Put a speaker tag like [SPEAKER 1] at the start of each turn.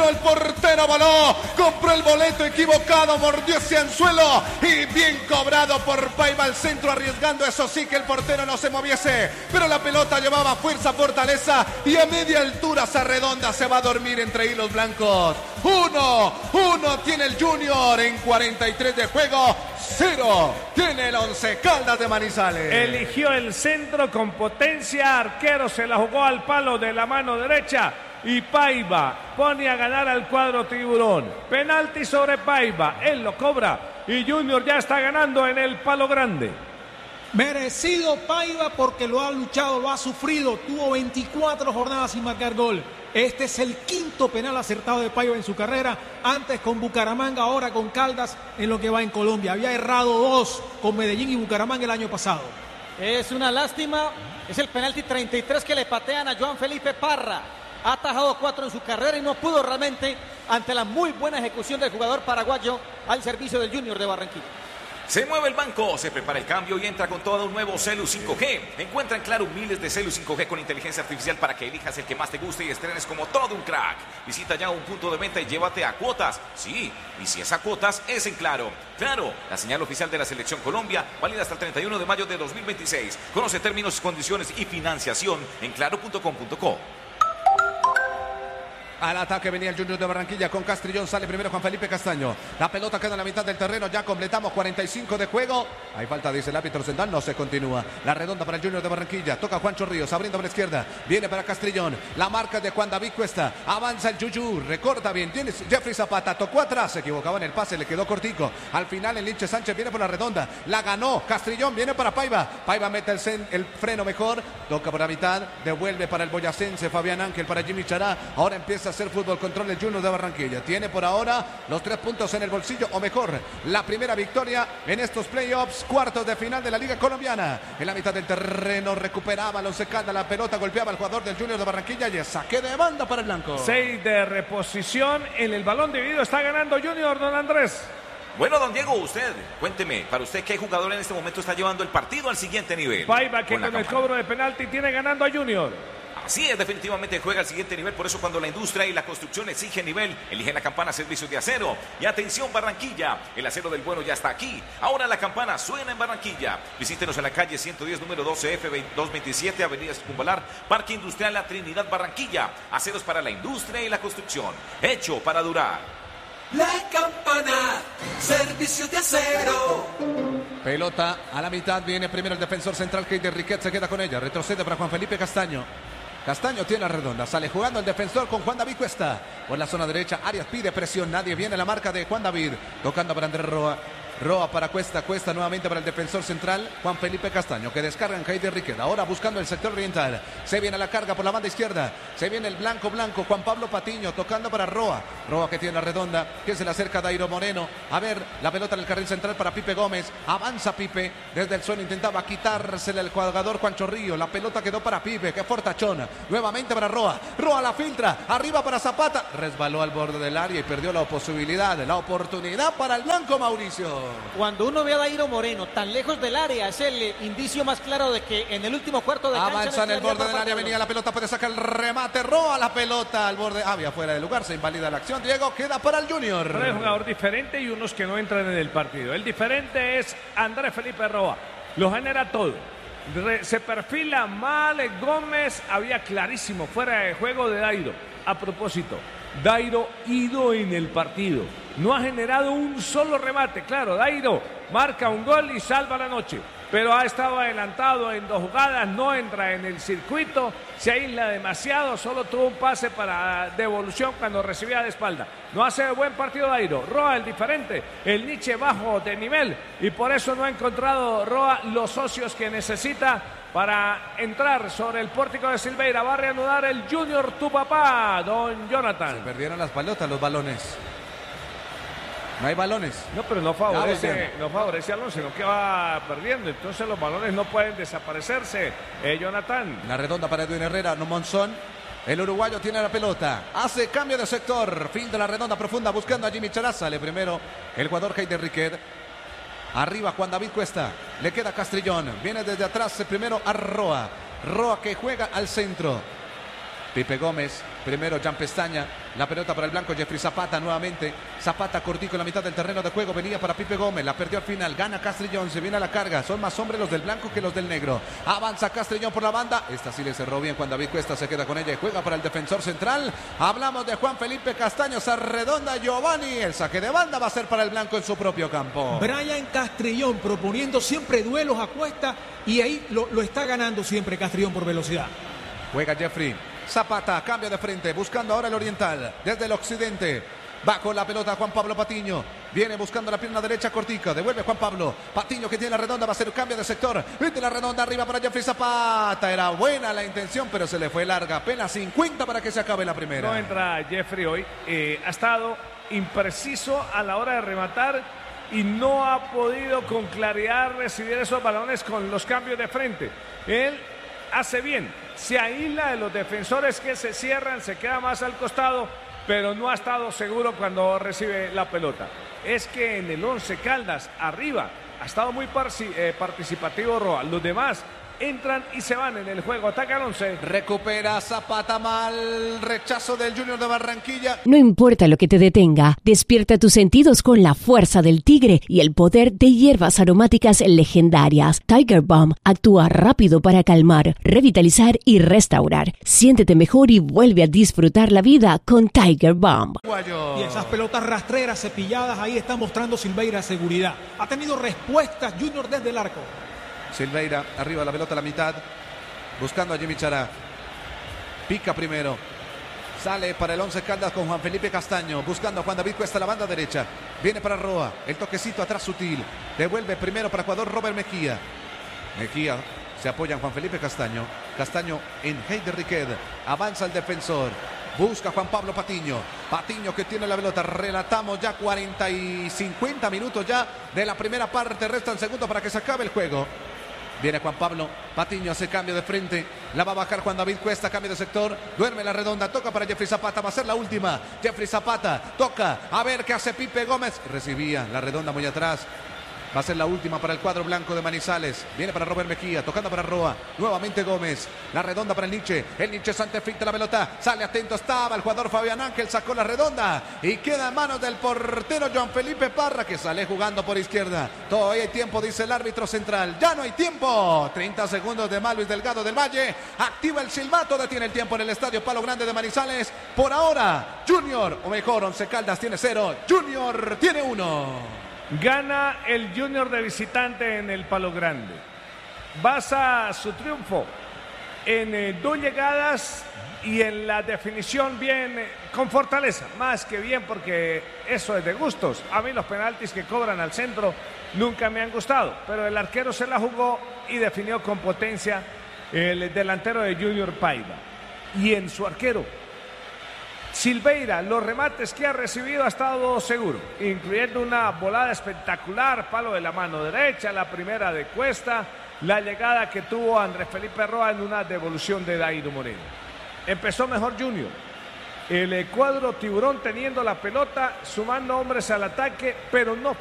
[SPEAKER 1] el portero voló, compró el boleto equivocado, mordió ese anzuelo y bien cobrado por Paiva al centro, arriesgando eso sí que el portero no se moviese, pero la pelota llevaba fuerza, fortaleza y a media altura esa redonda se va a dormir entre hilos blancos. 1-1 tiene el Junior en 43 de juego, 0 tiene el Once Caldas de Manizales.
[SPEAKER 2] Eligió el centro con potencia, arquero se la jugó al palo de la mano derecha y Paiva pone a ganar al cuadro tiburón. Penalti sobre Paiva, él lo cobra y Junior ya está ganando en el palo grande.
[SPEAKER 3] Merecido Paiva porque lo ha luchado, lo ha sufrido, tuvo 24 jornadas sin marcar gol. Este es el quinto penal acertado de Paiva en su carrera, antes con Bucaramanga, ahora con Caldas en lo que va en Colombia. Había errado 2 con Medellín y Bucaramanga el año pasado.
[SPEAKER 4] Es una lástima, es el penalti 33 que le patean a Joan Felipe Parra. Ha atajado 4 en su carrera y no pudo realmente ante la muy buena ejecución del jugador paraguayo al servicio del Junior de Barranquilla.
[SPEAKER 5] Se mueve el banco, se prepara el cambio y entra con todo un nuevo Celu 5G. Encuentra en Claro miles de Celu 5G con inteligencia artificial para que elijas el que más te guste y estrenes como todo un crack. Visita ya un punto de venta y llévate a cuotas. Sí, y si es a cuotas, es en Claro. Claro, la señal oficial de la Selección Colombia, válida hasta el 31 de mayo de 2026. Conoce términos, condiciones y financiación en claro.com.co.
[SPEAKER 1] Al ataque venía el Junior de Barranquilla con Castrillón, sale primero Juan Felipe Castaño. La pelota queda en la mitad del terreno, ya completamos 45 de juego. Hay falta, dice el árbitro central, no se continúa. La redonda para el Junior de Barranquilla, toca Juancho Ríos, abriendo por la izquierda, viene para Castrillón. La marca de Juan David Cuesta, avanza el Yuyu, recorta bien, tiene Jeffrey Zapata, tocó atrás, se equivocaba en el pase, le quedó cortico. Al final el Linche Sánchez viene por la redonda, la ganó, Castrillón viene para Paiva. Paiva mete el freno mejor, toca por la mitad, devuelve para el boyacense Fabián Ángel, para Jimmy Chará. Ahora empieza a hacer fútbol control el Junior de Barranquilla. Tiene por ahora los 3 puntos en el bolsillo, o mejor, la primera victoria en estos playoffs, cuartos de final de la Liga Colombiana. En la mitad del terreno recuperaba el Once Caldas, la pelota golpeaba al jugador del Junior de Barranquilla y es saque de banda para el blanco.
[SPEAKER 2] 6 de reposición, en el balón dividido está ganando Junior, don Andrés.
[SPEAKER 5] Bueno, don Diego, usted, cuénteme, para usted, ¿qué jugador en este momento está llevando el partido al siguiente nivel?
[SPEAKER 2] Paiva, que con el cobro de penalti tiene ganando a Junior.
[SPEAKER 5] Así es, definitivamente juega al siguiente nivel, por eso cuando la industria y la construcción exigen nivel, eligen la campana Servicios de Acero. Y atención Barranquilla, el acero del bueno ya está aquí. Ahora la campana suena en Barranquilla. Visítenos en la calle 110, número 12F227, Avenida Circunvalar, Parque Industrial La Trinidad, Barranquilla. Aceros para la industria y la construcción, hecho para durar.
[SPEAKER 6] La campana, Servicios de Acero.
[SPEAKER 1] Pelota a la mitad, viene primero el defensor central, Keider Riquet, se queda con ella, retrocede para Juan Felipe Castaño. Castaño tiene la redonda, sale jugando el defensor con Juan David Cuesta. Por la zona derecha, Arias pide presión, nadie viene la marca de Juan David. Tocando para Andrés Roa. Roa para Cuesta, Cuesta nuevamente para el defensor central, Juan Felipe Castaño, que descargan Keider Riquet. Ahora buscando el sector oriental. Se viene la carga por la banda izquierda. Se viene el blanco, Juan Pablo Patiño, tocando para Roa. Roa que tiene la redonda, que se le acerca a Dairo Moreno. A ver, la pelota en el carril central para Pipe Gómez. Avanza Pipe, desde el suelo intentaba quitársela el jugador Juan Chorrillo. La pelota quedó para Pipe, que fortachón. Nuevamente para Roa. Roa la filtra, arriba para Zapata. Resbaló al borde del área y perdió la posibilidad, la oportunidad para el blanco, Mauricio.
[SPEAKER 4] Cuando uno ve a Dairo Moreno tan lejos del área, es el indicio más claro de que en el último cuarto de cancha...
[SPEAKER 1] Avanza en el borde del área, venía la pelota, puede sacar el remate, Roa la pelota al borde, había fuera de lugar, se invalida la acción. Diego, queda para el Junior.
[SPEAKER 2] Pero es un jugador diferente y unos que no entran en el partido. El diferente es Andrés Felipe Roa, lo genera todo. Se perfila mal Gómez, había clarísimo fuera de juego de Dairo. A propósito, Dairo ido en el partido, no ha generado un solo remate. Claro, Dairo marca un gol y salva la noche, pero ha estado adelantado en 2 jugadas, no entra en el circuito, se aísla demasiado, solo tuvo un pase para devolución cuando recibía de espalda. No hace buen partido Dairo. Roa el diferente, el Nietzsche bajo de nivel, y por eso no ha encontrado Roa los socios que necesita para entrar sobre el pórtico de Silveira. Va a reanudar el Junior, tu papá, don Jonathan.
[SPEAKER 1] Se perdieron las pelotas, los balones. No hay balones.
[SPEAKER 2] No, pero no favorece a Alonso, sino que va perdiendo. Entonces los balones no pueden desaparecerse. Jonathan.
[SPEAKER 1] La redonda para Edwin Herrera, no Monzón. El uruguayo tiene la pelota. Hace cambio de sector. Fin de la redonda profunda buscando a Jimmy Chará. Sale primero el jugador Keider Riquet. Arriba Juan David Cuesta. Le queda Castrillón. Viene desde atrás primero a Roa. Roa que juega al centro. Pipe Gómez Primero Jan Pestaña, la pelota para el blanco, Jeffrey Zapata nuevamente. Zapata cortico en la mitad del terreno de juego, venía para Pipe Gómez, la perdió al final, gana Castrillón, se viene a la carga. Son más hombres los del blanco que los del negro. Avanza Castrillón por la banda, esta sí le cerró bien cuando David Cuesta se queda con ella y juega para el defensor central. Hablamos de Juan Felipe Castaño, se redonda Giovanni, el saque de banda va a ser para el blanco en su propio campo.
[SPEAKER 3] Brian Castrillón proponiendo siempre duelos a cuesta y ahí lo está ganando siempre Castrillón por velocidad.
[SPEAKER 1] Juega Jeffrey Zapata, cambia de frente, buscando ahora el oriental, desde el occidente. Va con la pelota Juan Pablo Patiño. Viene buscando la pierna derecha cortica. Devuelve Juan Pablo. Patiño que tiene la redonda. Va a hacer un cambio de sector. Vete la redonda arriba para Jeffrey Zapata. Era buena la intención, pero se le fue larga. Apenas 50 para que se acabe la primera.
[SPEAKER 2] No entra Jeffrey hoy. Ha estado impreciso a la hora de rematar y no ha podido con claridad recibir esos balones con los cambios de frente. Él hace bien. Se aísla de los defensores que se cierran, se queda más al costado, pero no ha estado seguro cuando recibe la pelota. Es que en el 11 Caldas, arriba, ha estado muy participativo Roa. Los demás entran y se van en el juego. Ataca el 11.
[SPEAKER 1] Recupera Zapata, mal rechazo del Junior de Barranquilla.
[SPEAKER 7] No importa lo que te detenga, despierta tus sentidos con la fuerza del tigre y el poder de hierbas aromáticas legendarias. Tiger Balm actúa rápido para calmar, revitalizar y restaurar. Siéntete mejor y vuelve a disfrutar la vida con Tiger Balm.
[SPEAKER 3] Y esas pelotas rastreras cepilladas ahí están mostrando Silveira seguridad. Ha tenido respuestas Junior desde el arco.
[SPEAKER 1] Silveira, arriba la pelota a la mitad, buscando a Jimmy Chará. Pica primero. Sale para el 11 Caldas con Juan Felipe Castaño, buscando a Juan David Cuesta la banda derecha. Viene para Roa, el toquecito atrás sutil. Devuelve primero para Ecuador Robert Mejía. Mejía se apoya en Juan Felipe Castaño. Castaño en Heider Riquet. Avanza el defensor. Busca Juan Pablo Patiño. Patiño que tiene la pelota. Relatamos ya 40 y 50 minutos ya de la primera parte. Restan segundos para que se acabe el juego. Viene Juan Pablo Patiño, hace cambio de frente. La va a bajar Juan David Cuesta, cambio de sector. Duerme la redonda, toca para Jeffrey Zapata. Va a ser la última. Jeffrey Zapata toca. A ver qué hace Pipe Gómez. Recibía la redonda muy atrás. Va a ser la última para el cuadro blanco de Manizales. Viene para Robert Mejía, tocando para Roa. Nuevamente Gómez. La redonda para el Nietzsche. El Nietzsche Sante finta la pelota. Sale atento, estaba el jugador Fabián Ángel. Sacó la redonda. Y queda en manos del portero Juan Felipe Parra, que sale jugando por izquierda. Todavía hay tiempo, dice el árbitro central. Ya no hay tiempo. 30 segundos de más Luis Delgado del Valle. Activa el silbato. Detiene el tiempo en el estadio Palo Grande de Manizales. Por ahora, Junior, o mejor, 11 Caldas tiene 0. Junior tiene 1.
[SPEAKER 2] Gana el Junior de visitante en el Palo Grande. Basa su triunfo en 2 llegadas y en la definición bien, con fortaleza. Más que bien, porque eso es de gustos. A mí los penaltis que cobran al centro nunca me han gustado. Pero el arquero se la jugó y definió con potencia el delantero de Junior Paiva. Y en su arquero Silveira, los remates que ha recibido ha estado seguro, incluyendo una volada espectacular, palo de la mano derecha, la primera de Cuesta, la llegada que tuvo Andrés Felipe Roa en una devolución de Dairo Moreno. Empezó mejor Junior. El cuadro tiburón teniendo la pelota, sumando hombres al ataque, pero no